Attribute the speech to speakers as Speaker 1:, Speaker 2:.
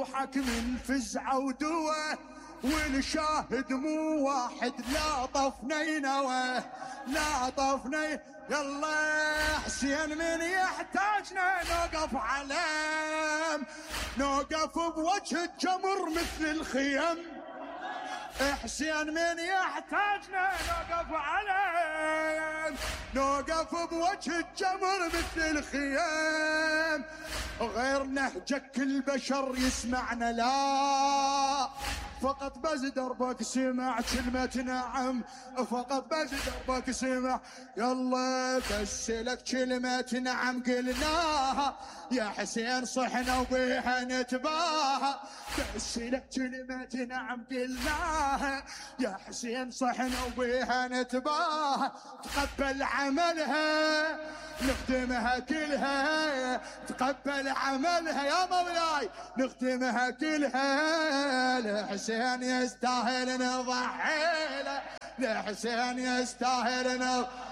Speaker 1: روحك من فزعة ودوه، والشاهد مو واحد لا طفني نوه، لا طفني. يلا حسين من يحتاجنا نوقف علم، نوقف بوجه الجمر مثل الخيم. حسين من يحتاجنا نوقف علم، نوقف بوجه الجمر مثل الخيام. غير نهجك البشر يسمعنا لا، فقط بس دربك سمع كلمة نعم، فقط بس دربك سمع. يلا بس لك كلمة نعم قلناها، يا حسين صحنا وبيها نتباهى. بس لك كلمة نعم قلناها، يا حسين صحنا وبيها نتباهى. تقبل عملها نخدمها كلها، تقبل عملها يا مولاي نخدمها كلها. لحسين يستاهل نضحي له، لحسين يستاهل نضحي.